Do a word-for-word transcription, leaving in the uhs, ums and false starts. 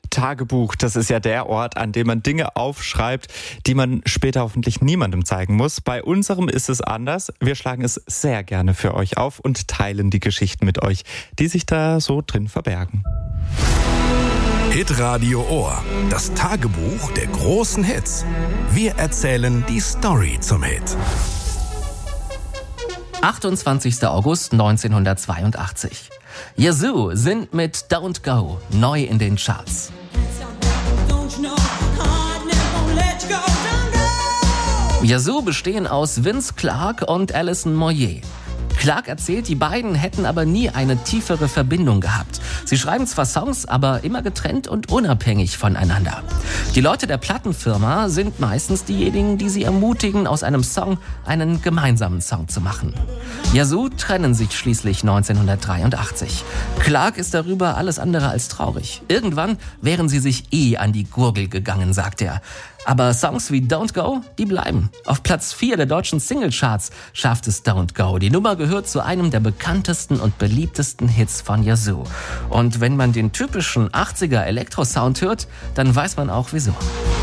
Tagebuch, das ist ja der Ort, an dem man Dinge aufschreibt, die man später hoffentlich niemandem zeigen muss. Bei unserem ist es anders. Wir schlagen es sehr gerne für euch auf und teilen die Geschichten mit euch, die sich da so drin verbergen. Hitradio Ohr, das Tagebuch der großen Hits. Wir erzählen die Story zum Hit. achtundzwanzigster August neunzehnhundertzweiundachtzig. Yazoo sind mit Don't Go neu in den Charts. Yazoo bestehen aus Vince Clarke und Alison Moyet. Clarke erzählt, die beiden hätten aber nie eine tiefere Verbindung gehabt. Sie schreiben zwar Songs, aber immer getrennt und unabhängig voneinander. Die Leute der Plattenfirma sind meistens diejenigen, die sie ermutigen, aus einem Song einen gemeinsamen Song zu machen. Yazoo trennen sich schließlich neunzehnhundertdreiundachtzig. Clarke ist darüber alles andere als traurig. Irgendwann wären sie sich eh an die Gurgel gegangen, sagt er. Aber Songs wie Don't Go, die bleiben. Auf Platz vier der deutschen Singlecharts schafft es Don't Go. Die Nummer gehört zu einem der bekanntesten und beliebtesten Hits von Yazoo. Und wenn man den typischen achtziger Elektrosound hört, dann weiß man auch wieso.